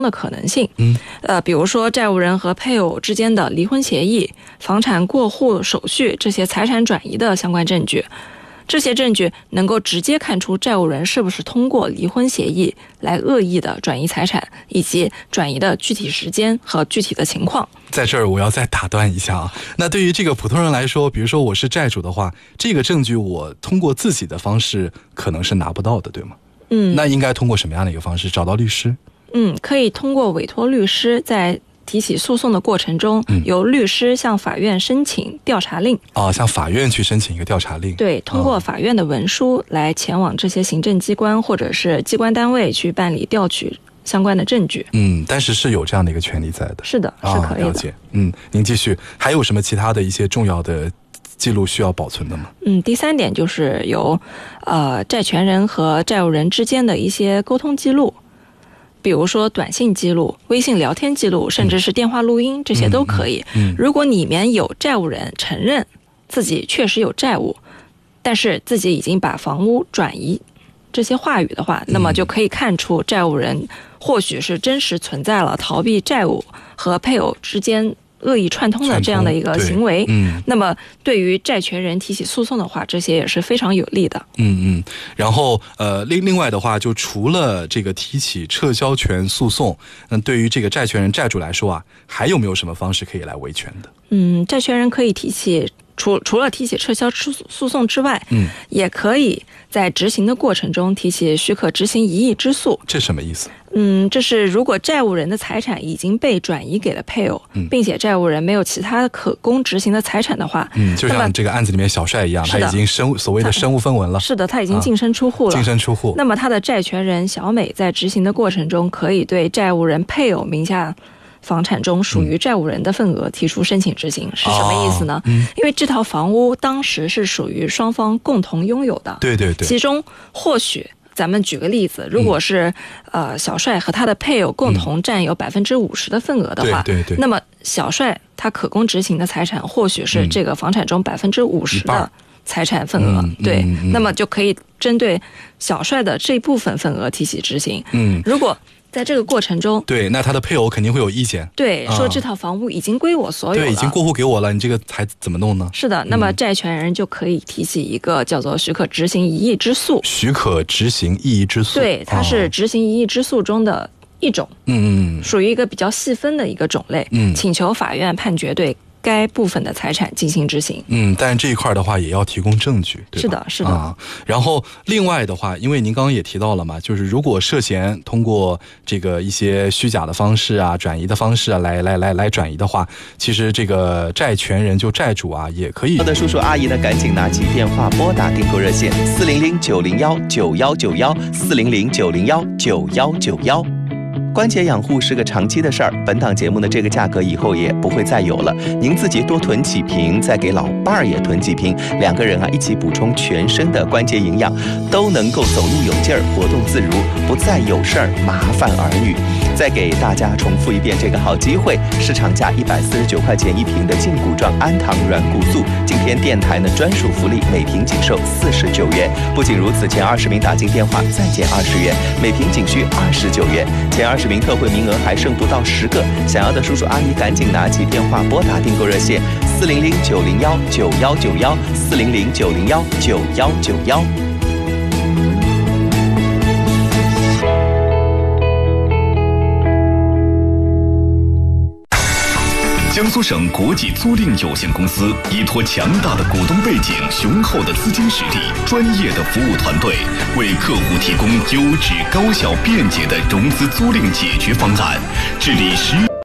的可能性。比如说债务人和配偶之间的离婚协议、房产过户手续这些财产转移的相关证据。这些证据能够直接看出债务人是不是通过离婚协议来恶意的转移财产，以及转移的具体时间和具体的情况。 在这儿我要再打断一下啊，那对于这个普通人来说，比如说我是债主的话，这个证据我通过自己的方式可能是拿不到的，对吗？那应该通过什么样的一个方式？找到律师？ 可以通过委托律师，在提起诉讼的过程中，由律师向法院申请调查令。 向法院去申请一个调查令。 对，通过法院的文书来前往这些行政机关或者是机关单位去办理调取相关的证据。但是是有这样的一个权利在的。 是的，是可以的。 了解。您继续，还有什么其他的一些重要的记录需要保存的吗？ 第三点就是由债权人和债务人之间的一些沟通记录。比如说短信记录、微信聊天记录，甚至是电话录音，这些都可以。如果里面有债务人承认自己确实有债务，但是自己已经把房屋转移这些话语的话，那么就可以看出债务人或许是真实存在了逃避债务和配偶之间恶意串通的这样的一个行为。那么对于债权人提起诉讼的话，这些也是非常有利的。 然后另外的话，就除了这个提起撤销权诉讼，对于这个债权人债主来说啊，还有没有什么方式可以来维权的？ 债权人可以提起除了提起撤销诉讼之外，也可以在执行的过程中提起许可执行异议之诉。 这什么意思？ 这是如果债务人的财产已经被转移给了配偶，并且债务人没有其他可供执行的财产的话， 就像这个案子里面小帅一样，他已经所谓的身无分文了。是的，他已经净身出户了。 净身出户。 那么他的债权人小美在执行的过程中，可以对债务人配偶名下房产中属于债务人的份额提出申请执行。是什么意思呢？因为这套房屋当时是属于双方共同拥有的。 对。 其中或许咱们举个例子，如果是小帅和他的配偶共同占有50%的份额的话，那么小帅他可供执行的财产或许是这个房产中50%的财产份额。对，那么就可以针对小帅的这部分份额提起执行。如果在这个过程中， 对，那他的配偶肯定会有意见。 对，说这套房屋已经归我所有了， 对，已经过户给我了，你这个还怎么弄呢？ 是的，那么债权人就可以提起一个叫做许可执行异议之诉。 许可执行异议之诉， 对，它是执行异议之诉中的一种，属于一个比较细分的一个种类，请求法院判决对该部分的财产进行执行。 但是这一块的话也要提供证据，对吧？ 是的。 然后另外的话，因为您刚刚也提到了嘛，就是如果涉嫌通过这个一些虚假的方式啊、转移的方式啊来转移的话，其实这个债权人就债主啊也可以。 好的，叔叔阿姨呢，赶紧拿起电话拨打订购热线400-901-9191，400-901-9191。关节养护是个长期的事儿，本档节目的这个价格以后也不会再有了。您自己多囤几瓶，再给老伴儿也囤几瓶，2个人一起补充全身的关节营养，都能够走路有劲儿，活动自如，不再有事儿麻烦儿女。再给大家重复一遍这个好机会，市场价149块钱一瓶的胫骨状氨糖软骨素，今天电台呢专属福利，每瓶仅售49元。不仅如此，前20名打进电话再减20元，每瓶仅需29元。前20名特惠名额还剩不到10个，想要的叔叔阿姨赶紧拿起电话拨打订购热线400-901-9191，400-901-9191。 江苏省国际租赁有限公司依托强大的股东背景、雄厚的资金实力、专业的服务团队，为客户提供优质、高效、便捷的融资租赁解决方案，致力